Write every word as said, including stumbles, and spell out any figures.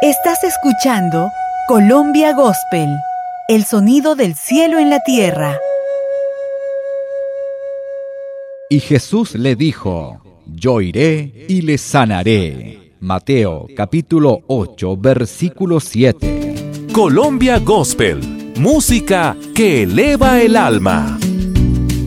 Estás escuchando Colombia Gospel, el sonido del cielo en la tierra. Y Jesús le dijo: Yo iré y le sanaré. Mateo capítulo ocho, versículo siete. Colombia Gospel, música que eleva el alma.